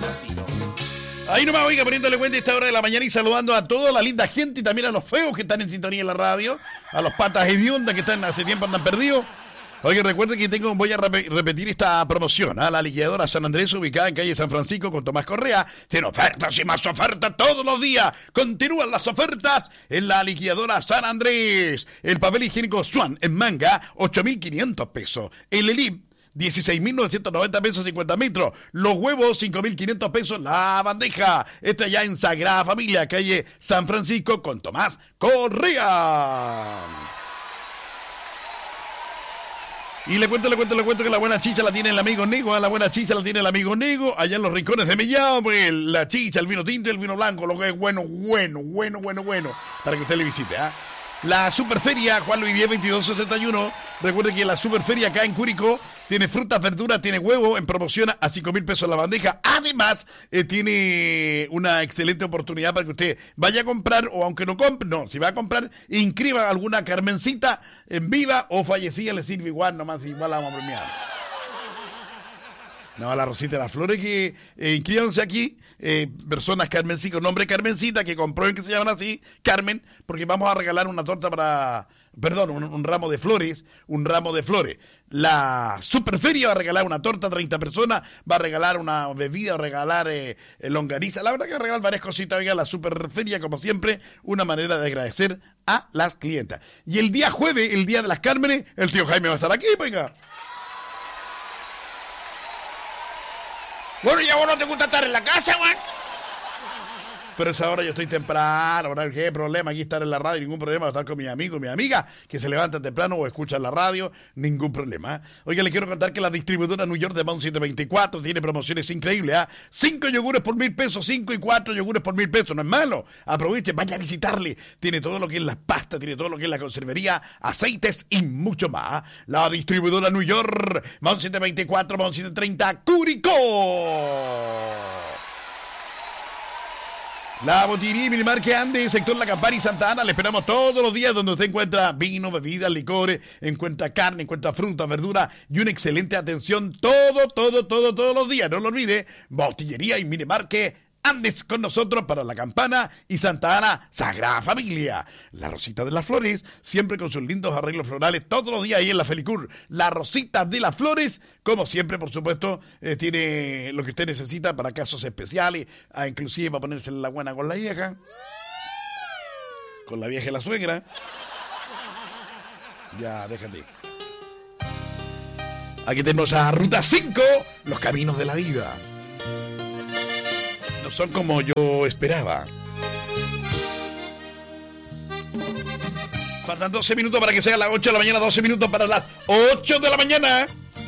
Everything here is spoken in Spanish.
Ahí nomás, oiga, poniéndole cuenta a esta hora de la mañana y saludando a toda la linda gente y también a los feos que están en sintonía en la radio, a los patas hediondas que están hace tiempo andan perdidos. Oye, recuerden que voy a repetir esta promoción. La liquidadora San Andrés, ubicada en calle San Francisco con Tomás Correa, tiene ofertas y más ofertas todos los días. Continúan las ofertas en la liquidadora San Andrés. El papel higiénico Swan en manga, 8.500 pesos. El Elip, 16.990 pesos 50 metros. Los huevos, 5.500 pesos la bandeja. Esto ya en Sagrada Familia, calle San Francisco con Tomás Correa. Y le cuento que la buena chicha la tiene el amigo Nego. La buena chicha la tiene el amigo Nego allá en los rincones de Mellao. Pues la chicha, el vino tinto y el vino blanco, lo que es bueno, para que usted le visite, La Superferia Juan Luis 10 2261. Recuerde que la Superferia acá en Curicó tiene frutas, verduras, tiene huevo en promoción a 5.000 pesos la bandeja. Además, tiene una excelente oportunidad para que usted vaya a comprar, o aunque no compre, no, si va a comprar, inscriba alguna Carmencita en viva o fallecida, le sirve igual, nomás igual la vamos a premiar. No, la Rosita de las Flores, que inscríbanse aquí, personas Carmencita, nombre Carmencita, que comprueben que se llaman así, Carmen, porque vamos a regalar una torta para... Perdón, un ramo de flores, La Superferia va a regalar una torta a 30 personas, va a regalar una bebida, va a regalar longaniza. La verdad que va a regalar varias cositas. Oiga, la Superferia, como siempre, una manera de agradecer a las clientas. Y el día jueves, el día de las Cármenes, el tío Jaime va a estar aquí, venga. Bueno, ya vos no te gusta estar en la casa, man. Pero esa hora yo estoy temprano, ¿verdad? ¿Qué problema? Aquí estar en la radio, ningún problema. Estar con mis amigos, mi amiga, que se levantan temprano o escuchan la radio, ningún problema. Oiga, le quiero contar que la distribuidora New York de Mount 724 tiene promociones increíbles, 5 yogures por 1.000 pesos, 5 y 4 yogures por 1.000 pesos, no es malo. Aproveche, vaya a visitarle. Tiene todo lo que es la pasta, tiene todo lo que es la conservería, aceites y mucho más. La distribuidora New York, Mount 724, Mount 730, Curicó. La Botillería Minimar que ande, sector La Campana y Santa Ana, le esperamos todos los días donde usted encuentra vino, bebidas, licores, encuentra carne, encuentra fruta, verdura y una excelente atención todos los días. No lo olvide, Botillería y Minimar que andes con nosotros para La Campana y Santa Ana, Sagrada Familia. La Rosita de las Flores, siempre con sus lindos arreglos florales, todos los días ahí en la Felicur. La Rosita de las Flores, como siempre, por supuesto, tiene lo que usted necesita para casos especiales, inclusive para ponerse la buena con la vieja y la suegra. Ya, déjate. Aquí tenemos a Ruta 5, los caminos de la vida. No son como yo esperaba. Faltan 12 minutos para que sea las 8 de la mañana, 12 minutos para las 8 de la mañana.